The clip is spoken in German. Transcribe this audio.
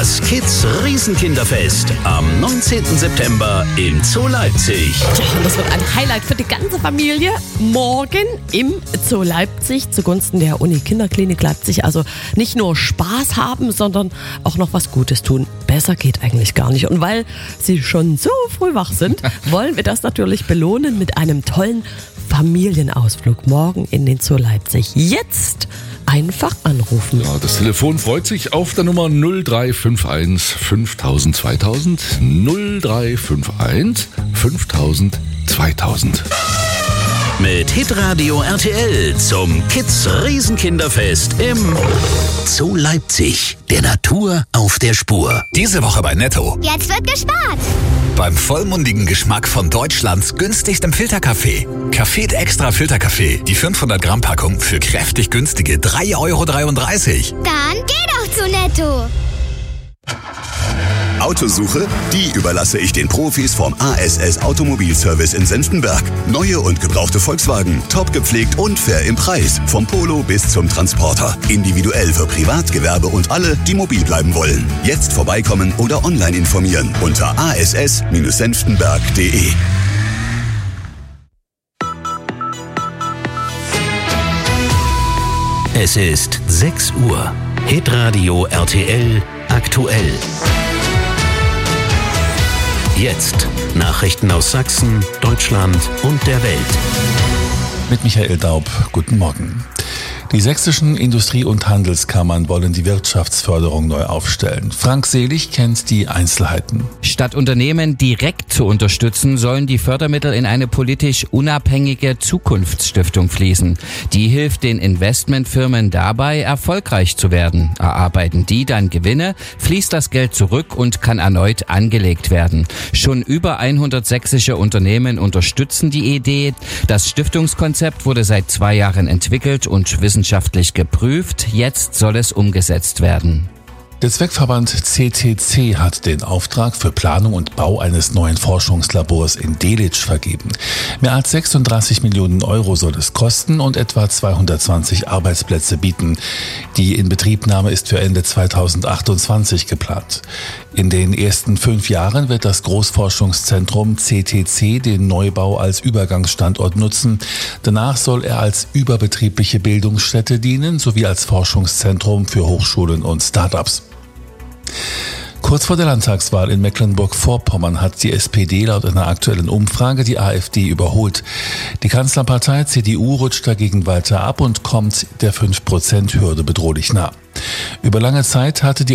Das Kids Riesenkinderfest am 19. September im Zoo Leipzig. Tja, und das wird ein Highlight für die ganze Familie. Morgen im Zoo Leipzig zugunsten der Uni-Kinderklinik Leipzig. Also nicht nur Spaß haben, sondern auch noch was Gutes tun. Besser geht eigentlich gar nicht. Und weil Sie schon so früh wach sind, wollen wir das natürlich belohnen mit einem tollen Familienausflug morgen in den Zoo Leipzig. Jetzt einfach anrufen. Ja, das Telefon freut sich auf der Nummer 0351 5000 2000 0351 5000 2000. Mit Hitradio RTL zum Kids Riesenkinderfest im Zoo Leipzig. Der Natur auf der Spur. Diese Woche bei Netto. Jetzt wird gespart. Beim vollmundigen Geschmack von Deutschlands günstigstem Filterkaffee. Café Extra Filterkaffee. Die 500 Gramm Packung für kräftig günstige 3,33 Euro. Dann geh doch zu Netto. Autosuche? Die überlasse ich den Profis vom ASS Automobilservice in Senftenberg. Neue und gebrauchte Volkswagen, top gepflegt und fair im Preis. Vom Polo bis zum Transporter. Individuell für Privat, Gewerbe und alle, die mobil bleiben wollen. Jetzt vorbeikommen oder online informieren unter ass-senftenberg.de. Es ist 6 Uhr. Hitradio RTL aktuell. Jetzt Nachrichten aus Sachsen, Deutschland und der Welt. Mit Michael Daub, guten Morgen. Die sächsischen Industrie- und Handelskammern wollen die Wirtschaftsförderung neu aufstellen. Frank Selig kennt die Einzelheiten. Statt Unternehmen direkt zu unterstützen, sollen die Fördermittel in eine politisch unabhängige Zukunftsstiftung fließen. Die hilft den Investmentfirmen dabei, erfolgreich zu werden. Erarbeiten die dann Gewinne, fließt das Geld zurück und kann erneut angelegt werden. Schon über 100 sächsische Unternehmen unterstützen die Idee. Das Stiftungskonzept wurde seit 2 Jahren entwickelt und wissenschaftlich geprüft. Jetzt soll es umgesetzt werden. Der Zweckverband CTC hat den Auftrag für Planung und Bau eines neuen Forschungslabors in Delitzsch vergeben. Mehr als 36 Millionen Euro soll es kosten und etwa 220 Arbeitsplätze bieten. Die Inbetriebnahme ist für Ende 2028 geplant. In den ersten 5 Jahren wird das Großforschungszentrum CTC den Neubau als Übergangsstandort nutzen. Danach soll er als überbetriebliche Bildungsstätte dienen, sowie als Forschungszentrum für Hochschulen und Start-ups. Kurz vor der Landtagswahl in Mecklenburg-Vorpommern hat die SPD laut einer aktuellen Umfrage die AfD überholt. Die Kanzlerpartei CDU rutscht dagegen weiter ab und kommt der 5%-Hürde bedrohlich nah. Über lange Zeit hatte die